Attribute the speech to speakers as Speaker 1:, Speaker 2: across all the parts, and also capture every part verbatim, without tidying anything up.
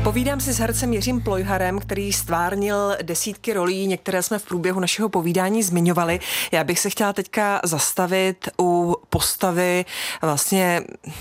Speaker 1: Povídám si s hercem Jiřím Plojharem, který stvárnil desítky rolí, některé jsme v průběhu našeho povídání zmiňovali. Já bych se chtěla teďka zastavit u postavy vlastně...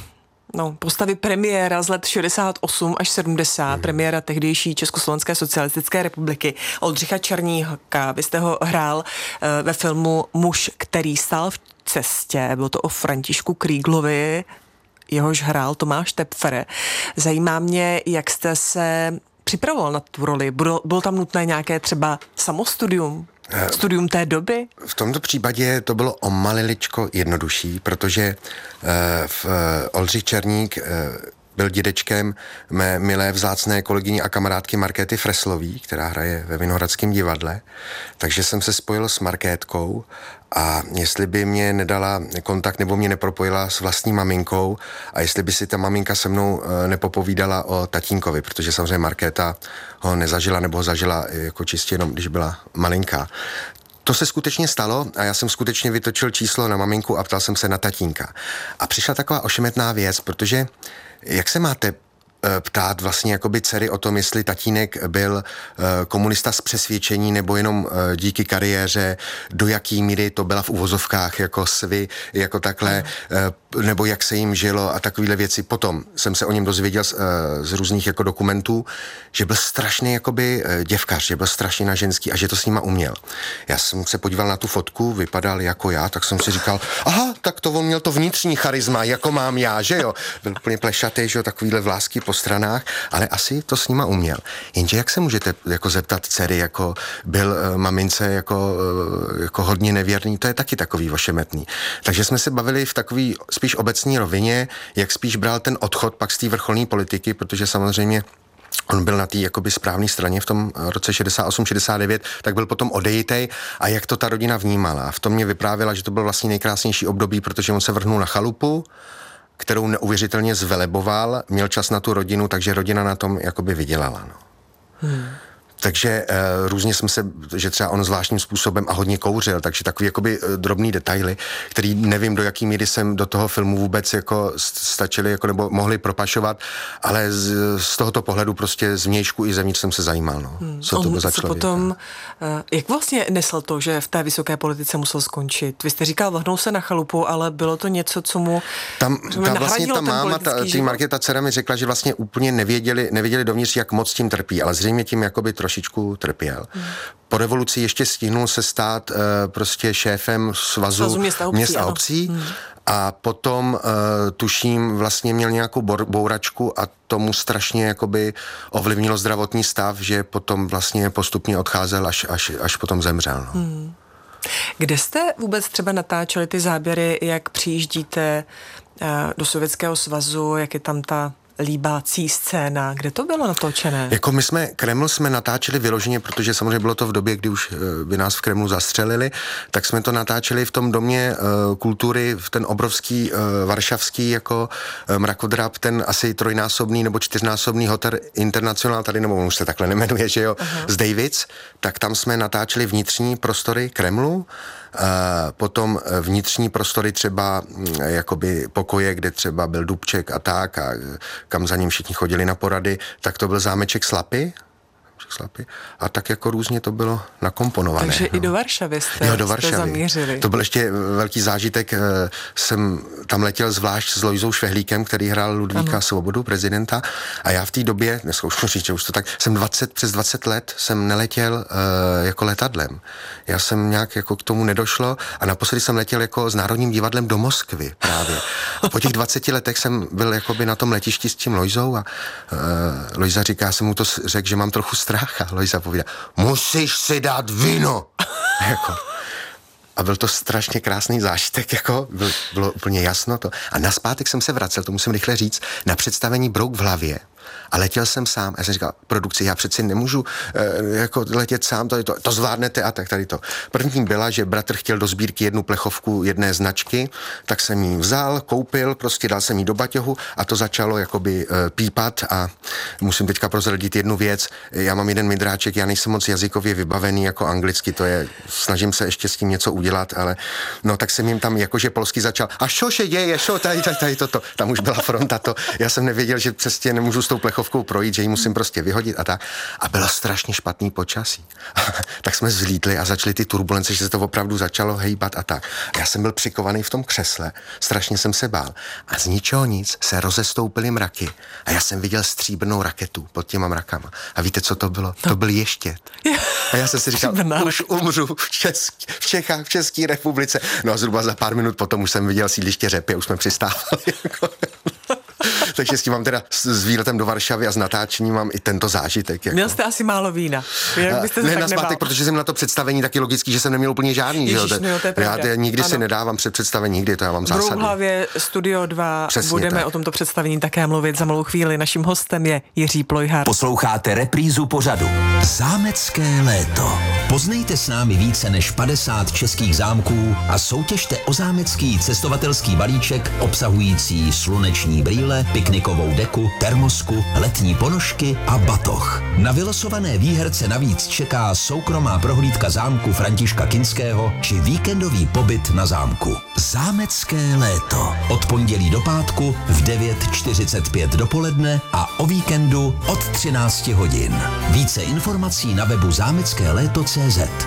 Speaker 1: No, postavy premiéra z let šedesát osm až sedmdesát, hmm. premiéra tehdejší Československé socialistické republiky, Oldřicha Černíka. Vy jste ho hrál uh, ve filmu Muž, který stál v cestě. Bylo to o Františku Kríglovi, jehož hrál Tomáš Tepfer. Zajímá mě, jak jste se připravoval na tu roli. Bylo, bylo tam nutné nějaké třeba samostudium? Studium té doby?
Speaker 2: V tomto případě to bylo o maliličko jednodušší, protože uh, v, uh, Oldřich Černík uh, byl dědečkem mé milé vzácné kolegyně a kamarádky Markéty Freslový, která hraje ve Vinohradském divadle. Takže jsem se spojil s Markétkou a jestli by mě nedala kontakt nebo mě nepropojila s vlastní maminkou a jestli by si ta maminka se mnou nepopovídala o tatínkovi, protože samozřejmě Markéta ho nezažila nebo ho zažila jako čistě jenom, když byla malinká. To se skutečně stalo a já jsem skutečně vytočil číslo na maminku a ptal jsem se na tatínka. A přišla taková ošemetná věc, protože jak se máte ptát vlastně jakoby dcery o tom, jestli tatínek byl uh, komunista z přesvědčení nebo jenom uh, díky kariéře, do jaký míry to byla v uvozovkách jako svy, jako takhle, uh, nebo jak se jim žilo a takovéhle věci. Potom jsem se o něm dozvěděl z, uh, z různých jako dokumentů, že byl strašný jakoby uh, děvkař, že byl strašně na ženský a že to s nima uměl. Já jsem se podíval na tu fotku, vypadal jako já, tak jsem si říkal, aha, tak to on měl to vnitřní charisma, jako mám já, že jo. Byl úplně plešatý, že jo, takovýhle vlásky po stranách, ale asi to s nima uměl. Jenže jak se můžete jako zeptat dcery, jako byl uh, mamince jako, uh, jako hodně nevěrný, to je taky takový ošemetný. Takže jsme se bavili v takový spíš obecní rovině, jak spíš bral ten odchod pak z té vrcholné politiky, protože samozřejmě on byl na té jakoby správné straně v tom roce šedesát osm šedesát devět, tak byl potom odejitej a jak to ta rodina vnímala. A v tom mě vyprávěla, že to byl vlastně nejkrásnější období, protože on se vrhnul na chalupu, kterou neuvěřitelně zveleboval, měl čas na tu rodinu, takže rodina na tom jakoby vydělala. No. Hmm. Takže uh, různě jsme se, že třeba on zvláštním způsobem a hodně kouřil, takže takový jakoby uh, drobný detaily, který nevím, do jaký míry jsem do toho filmu vůbec jako stačili, jako nebo mohli propašovat, ale z, z tohoto pohledu prostě z vnějšku i zevnitř jsem se zajímal, no. Hmm. Co to bylo za člověka. Potom,
Speaker 1: uh, jak vlastně nesl to, že v té vysoké politice musel skončit? Vy jste říkal, vrhnul se na chalupu, ale bylo to něco, co mu
Speaker 2: tam, ta vlastně ta máma, ta, tý Markéta dcera mi řekla, že vlastně úplně nevěděli, nevěděli dovnitř, jak moc tím trpí, ale zřejmě tím jakoby trošičku trpěl. Hmm. Po revoluci ještě stihnul se stát uh, prostě šéfem svazu,
Speaker 1: svazu města obcí,
Speaker 2: města obcí hmm. a potom uh, tuším vlastně měl nějakou bor, bouračku a tomu strašně jakoby ovlivnilo zdravotní stav, že potom vlastně postupně odcházel, až, až, až potom zemřel. No. Hmm.
Speaker 1: Kde jste vůbec třeba natáčeli ty záběry, jak přijíždíte uh, do Sovětského svazu, jak je tam ta líbácí scéna, kde to bylo natočené?
Speaker 2: Jako my jsme, Kreml jsme natáčeli vyloženě, protože samozřejmě bylo to v době, kdy už by nás v Kremlu zastřelili, tak jsme to natáčeli v tom domě uh, kultury, v ten obrovský uh, varšavský jako uh, mrakodrap, ten asi trojnásobný nebo čtyřnásobný hotel International, tady nebo už se takhle nemenuje, že jo, uh-huh. z Davids, tak tam jsme natáčeli vnitřní prostory Kremlu, Uh, potom vnitřní prostory třeba jakoby pokoje, kde třeba byl Dubček a tak a kam za ním všichni chodili na porady, tak to byl zámeček Slapy, Slapy a tak jako různě to bylo nakomponované.
Speaker 1: Takže
Speaker 2: no.
Speaker 1: i do Varšavy jste,
Speaker 2: jo, do
Speaker 1: jste
Speaker 2: Varšavy.
Speaker 1: zamířili.
Speaker 2: To byl ještě velký zážitek, jsem tam letěl zvlášť s Lojzou Švehlíkem, který hrál Ludvíka ano. Svobodu, prezidenta, a já v té době, dneska už říct, že už to tak, jsem dvacet, přes dvacet let jsem neletěl uh, jako letadlem. Já jsem nějak jako k tomu nedošlo a naposledy jsem letěl jako s Národním divadlem do Moskvy právě. A po těch dvaceti letech jsem byl jakoby na tom letišti s tím Lojzou a uh, Lojza říká, já jsem mu to řekl, že mám trochu strach a Lojza povídá, musíš si dát víno. jako. A byl to strašně krásný zážitek, jako byl, bylo úplně jasno to. A nazpátek jsem se vracel, to musím rychle říct, na představení Brouk v hlavě. A letěl jsem sám. A já jsem říkal, produkci, já přeci nemůžu e, jako letět sám, to, to, to zvládnete a tak tady to. První byla, že bratr chtěl do sbírky jednu plechovku jedné značky, tak jsem ji vzal, koupil, prostě dal jsem ji do baťohu a to začalo jakoby e, pípat a musím teďka prozradit jednu věc. Já mám jeden midráček, já nejsem moc jazykově vybavený jako anglicky, to je, snažím se ještě s tím něco udělat, ale no tak jsem jim tam jakože polsky začal, a šo se děje, šo tady, tady, tady toto. Tam už byla fronta to. Já jsem nevěděl, že přesně nemůžu z tou plechovkou projít, že ji musím prostě vyhodit a tak. A bylo strašně špatný počasí. Tak jsme zlítli a začaly ty turbulence, že se to opravdu začalo hejbat a tak. A já jsem byl přikovaný v tom křesle, strašně jsem se bál. A z ničeho nic se rozestoupily mraky. A já jsem viděl stříbrnou raketu pod těma mrakama. A víte, co to bylo? To byl ještět. A já jsem si říkal, už umřu v, Česk, v Čechách, v České republice. No a zhruba za pár minut potom už jsem viděl sídliště Řepy a už jsme přistávali. Takže s tím mám teda s výletem do Varšavy a s natáčením mám i tento zážitek. Jako.
Speaker 1: Měl jste asi málo vína. Jak byste
Speaker 2: ne, nazpatek, protože jsem na to představení taky logický, že jsem neměl úplně žádný. Ježiš, že?
Speaker 1: No, to je
Speaker 2: já to nikdy
Speaker 1: ano.
Speaker 2: si nedávám před představení, nikdy, to já mám zásadu.
Speaker 1: V Brouhlavě Studio dva
Speaker 2: Přesně
Speaker 1: budeme
Speaker 2: tak.
Speaker 1: o tomto představení také mluvit za malou chvíli. Naším hostem je Jiří Plojhar.
Speaker 3: Posloucháte reprízu pořadu Zámecké léto. Poznejte s námi více než padesát českých zámků a soutěžte o zámecký cestovatelský balíček obsahující sluneční brýle, piknikovou deku, termosku, letní ponožky a batoh. Na vylosované výherce navíc čeká soukromá prohlídka zámku Františka Kinského či víkendový pobyt na zámku. Zámecké léto. Od pondělí do pátku v devět čtyřicet pět dopoledne a o víkendu od třináct hodin. Více informací na webu zámecké léto tečka cé zet.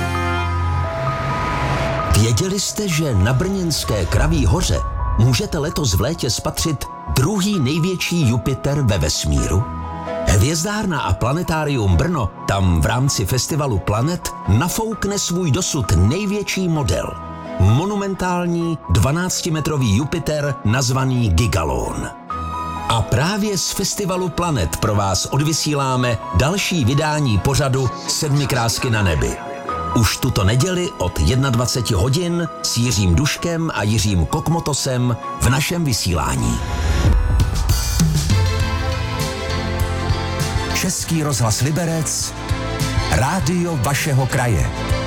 Speaker 3: Věděli jste, že na brněnské Kraví hoře můžete letos v létě spatřit druhý největší Jupiter ve vesmíru? Hvězdárna a planetárium Brno tam v rámci festivalu Planet nafoukne svůj dosud největší model. Monumentální dvanáctimetrový Jupiter nazvaný Gigalon. A právě z festivalu Planet pro vás odvysíláme další vydání pořadu Sedmi krásky na nebi. Už tuto neděli od dvacet jedna hodin s Jiřím Duškem a Jiřím Kokmotosem v našem vysílání. Český rozhlas Liberec, rádio vašeho kraje.